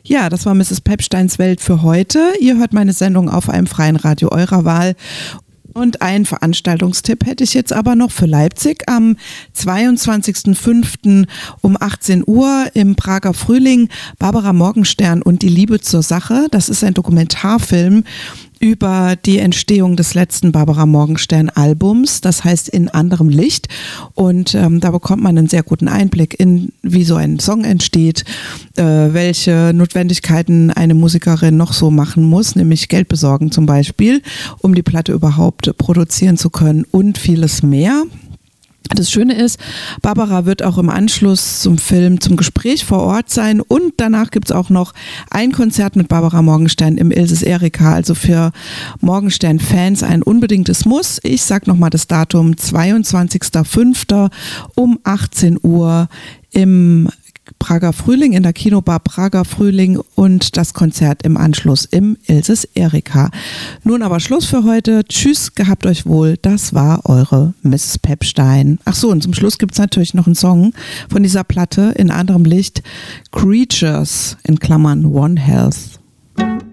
Ja, das war Mrs. Pepsteins Welt für heute. Ihr hört meine Sendung auf einem freien Radio eurer Wahl. Und einen Veranstaltungstipp hätte ich jetzt aber noch für Leipzig. Am 22.05. um 18 Uhr im Prager Frühling Barbara Morgenstern und die Liebe zur Sache. Das ist ein Dokumentarfilm über die Entstehung des letzten Barbara Morgenstern-Albums, das heißt In anderem Licht. Und da bekommt man einen sehr guten Einblick in, wie so ein Song entsteht, welche Notwendigkeiten eine Musikerin noch so machen muss, nämlich Geld besorgen zum Beispiel, um die Platte überhaupt produzieren zu können und vieles mehr. Das Schöne ist, Barbara wird auch im Anschluss zum Film zum Gespräch vor Ort sein und danach gibt's auch noch ein Konzert mit Barbara Morgenstern im Ilses Erika, also für Morgenstern-Fans ein unbedingtes Muss. Ich sag nochmal das Datum, 22.05. um 18 Uhr im Prager Frühling, in der Kinobar Prager Frühling und das Konzert im Anschluss im Ilses Erika. Nun aber Schluss für heute. Tschüss, gehabt euch wohl. Das war eure Mrs. Pepstein. Ach so, und zum Schluss gibt's natürlich noch einen Song von dieser Platte in anderem Licht. Creatures in Klammern One Health.